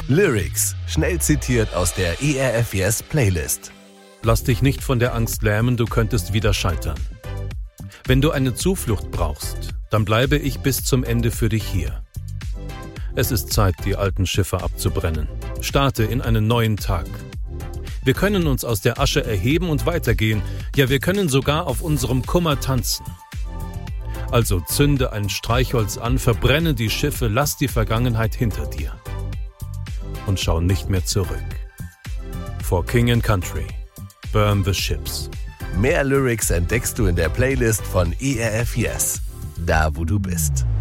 Lyrics, schnell zitiert aus der ERF Yes Playlist. Lass dich nicht von der Angst lähmen, du könntest wieder scheitern. Wenn du eine Zuflucht brauchst, dann bleibe ich bis zum Ende für dich hier. Es ist Zeit, die alten Schiffe abzubrennen. Starte in einen neuen Tag. Wir können uns aus der Asche erheben und weitergehen. Ja, wir können sogar auf unserem Kummer tanzen. Also zünde ein Streichholz an, verbrenne die Schiffe, lass die Vergangenheit hinter dir. Und schau nicht mehr zurück. For King and Country, burn the ships. Mehr Lyrics entdeckst du in der Playlist von ERF Yes, da wo du bist.